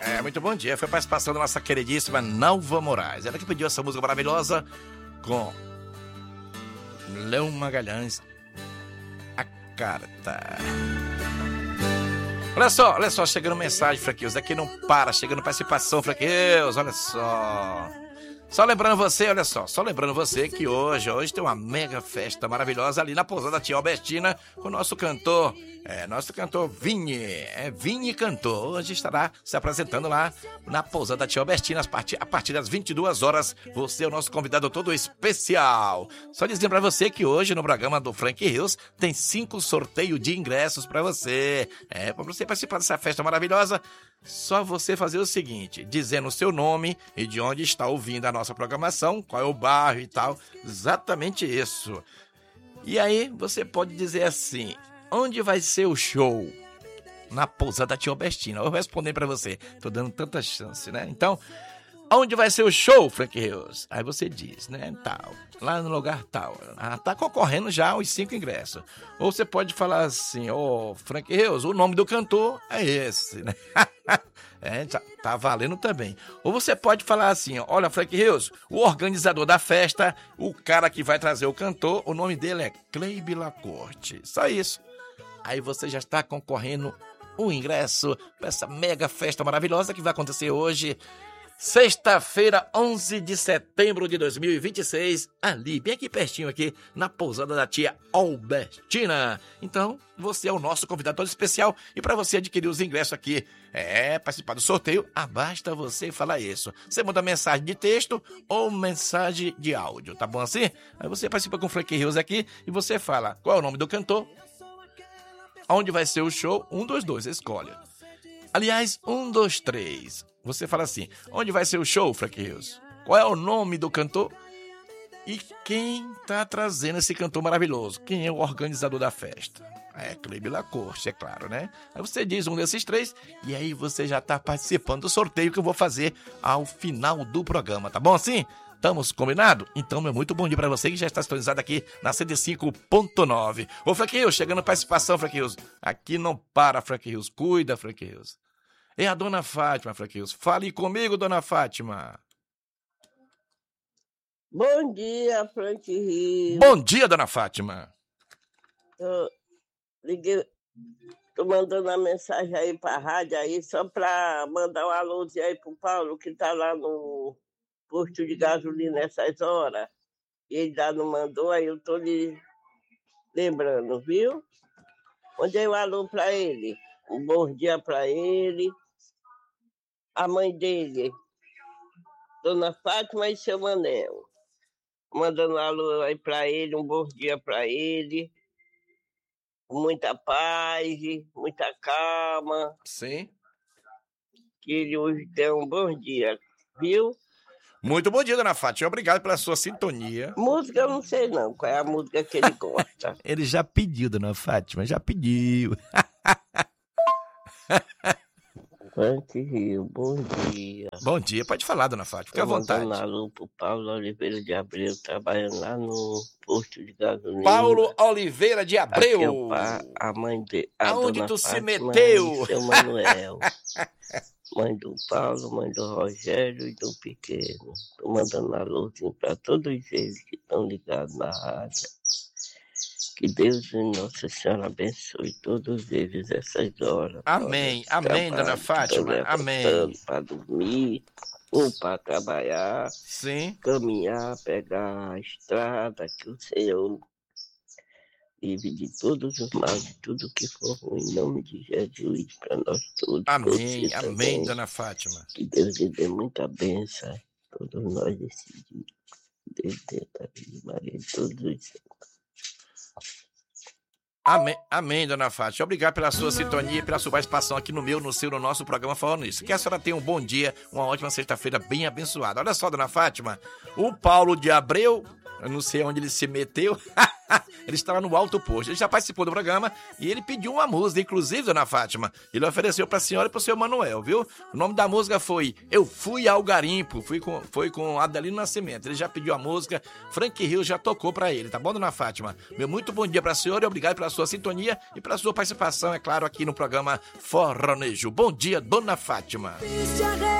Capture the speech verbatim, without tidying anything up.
É, muito bom dia. Foi a participação da nossa queridíssima Nalva Moraes. Ela que pediu essa música maravilhosa com Leão Magalhães, A Carta. Olha só, olha só, chegando mensagem, Franquinhos. Daqui não para, chegando participação, Franquinhos. Olha só. Só lembrando você, olha só, só lembrando você que hoje, hoje tem uma mega festa maravilhosa ali na pousada Tia Albertina com o nosso cantor, é, nosso cantor Vini, é Vini Cantor. Hoje estará se apresentando lá na pousada Tia Albertina a partir, a partir das vinte e duas horas. Você é o nosso convidado todo especial. Só dizendo pra você que hoje no programa do Frank Hills tem cinco sorteios de ingressos pra você. É, pra você participar dessa festa maravilhosa, só você fazer o seguinte, dizendo o seu nome e de onde está ouvindo a nossa programação, qual é o bairro e tal, exatamente isso. E aí você pode dizer assim, onde vai ser o show? Na pousada Tia Albertina. Eu vou responder pra você, tô dando tanta chance, né? Então, onde vai ser o show, Frank Hills? Aí você diz, né, tal, lá no lugar tal. Ah, tá concorrendo já os cinco ingressos. Ou você pode falar assim, ô, oh, Frank Hills, o nome do cantor é esse, né? É, tá, tá valendo também. Ou você pode falar assim, olha, Frank Hills, o organizador da festa, o cara que vai trazer o cantor, o nome dele é Cleibe Lacorte. Só isso. Aí você já está concorrendo o ingresso para essa mega festa maravilhosa que vai acontecer hoje, sexta-feira, onze de setembro de dois mil e vinte e seis, ali, bem aqui pertinho aqui, na pousada da Tia Albertina. Então, você é o nosso convidado todo especial e para você adquirir os ingressos aqui, é, participar do sorteio, ah, basta você falar isso. Você manda mensagem de texto ou mensagem de áudio, tá bom assim? Aí você participa com o Frank Hills aqui e você fala qual é o nome do cantor, onde vai ser o show, um, dois, dois, escolhe. Aliás, um, dois, três. Você fala assim, onde vai ser o show, Frank Hills? Qual é o nome do cantor? E quem tá trazendo esse cantor maravilhoso? Quem é o organizador da festa? É Cleibe Lacorte, é claro, né? Aí você diz um desses três e aí você já tá participando do sorteio que eu vou fazer ao final do programa, tá bom assim? Estamos combinados? Então, meu muito bom dia pra você que já está sintonizado aqui na cento e cinco ponto nove. Ô, Frank Hills, chegando a participação, Frank Hills. Aqui não para, Frank Hills. Cuida, Frank Hills. É a dona Fátima, Frank Hills. Fale comigo, dona Fátima. Bom dia, Frank Hills. Bom dia, dona Fátima. Eu liguei, tô mandando a mensagem aí pra rádio aí, só pra mandar um alôzinho aí pro Paulo, que tá lá no posto de gasolina nessas horas. Ele já não mandou, aí eu tô lhe lembrando, viu? Mandei um alô pra ele. Um bom dia pra ele. A mãe dele, Dona Fátima e seu Manel. Mandando um alô aí pra ele, um bom dia pra ele. Muita paz, muita calma. Sim. Que ele hoje tenha um bom dia, viu? Muito bom dia, dona Fátima. Obrigado pela sua sintonia. Música eu não sei não, qual é a música que ele gosta. Ele já pediu, dona Fátima, já pediu. Frank Hills, bom dia. Bom dia, pode falar, dona Fátima, fique à vontade. Mandando alô pro Paulo Oliveira de Abreu, trabalhando lá no posto de gasolina. Paulo Oliveira de Abreu. Aqui é o pá, a mãe de... A Aonde dona tu se Fátima meteu? e seu Manuel. Mãe do Paulo, mãe do Rogério e do Pequeno. Tô mandando alôzinho pra todos eles que estão ligados na rádio. Que Deus e Nossa Senhora abençoe todos eles essas horas. Amém, amém, dona Fátima, amém. Para dormir, um para trabalhar, sim, caminhar, pegar a estrada, que o Senhor livre de todos os males, de tudo que for ruim, em nome de Jesus, para nós todos. Amém, amém, também. dona Fátima. Que Deus lhe dê muita bênção a todos nós esse dia. Deus dê a Virgem Maria de todos os santos. Amém, amém, dona Fátima. Obrigado pela sua sintonia e pela sua participação aqui no meu, no seu, no nosso programa falando isso. Que a senhora tenha um bom dia, uma ótima sexta-feira bem abençoada. Olha só, dona Fátima, o Paulo de Abreu, eu não sei onde ele se meteu, Ele está lá no Alto Posto. Ele já participou do programa e ele pediu uma música, inclusive, dona Fátima. Ele ofereceu para a senhora e para o seu Manuel, viu? O nome da música foi Eu Fui ao Garimpo. Fui com, foi com Adelino Nascimento. Ele já pediu a música, Frank Rio já tocou para ele, tá bom, dona Fátima? Meu muito bom dia para a senhora e obrigado pela sua sintonia e pela sua participação, é claro, aqui no programa Forronejo. Bom dia, dona Fátima.